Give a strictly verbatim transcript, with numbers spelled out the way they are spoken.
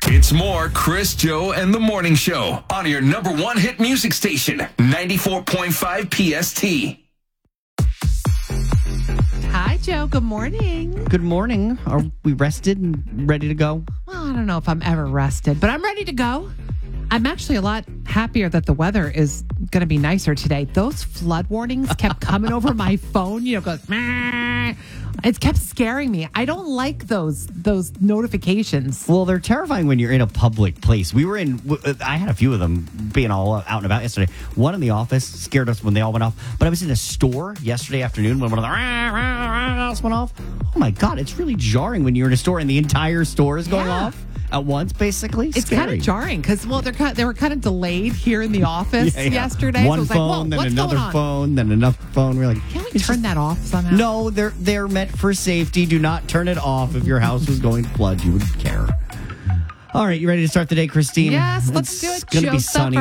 It's more Chris, Joe, and the Morning Show on your number one hit music station, ninety-four point five P S T. Hi, Joe. Good morning. Good morning. Are we rested and ready to go? Well, I don't know if I'm ever rested, but I'm ready to go. I'm actually a lot happier that the weather is going to be nicer today. Those flood warnings kept coming over my phone. You know, goes, "Meh." It kept scaring me. I don't like those those notifications. Well, they're terrifying when you're in a public place. We were in, I had a few of them being all out and about yesterday. One in the office scared us when they all went off. But I was in a store yesterday afternoon when one of the rah, rah, rah, went off. Oh my God, it's really jarring when you're in a store and the entire store is going Yeah. off at once, basically. It's Scary. kind of jarring because, well, they're kind they were kind of delayed here in the office Yeah, yeah. yesterday. One so it was phone, like, whoa, then what's another going on? phone, then another phone. We're like, Can't we it's turn just- that off somehow? No, they're they're meant for safety. Do not turn it off. If your house was going to flood, you would care. All right, you ready to start the day, Christine? Yes, let's It's do it. gonna Show be stuff sunny.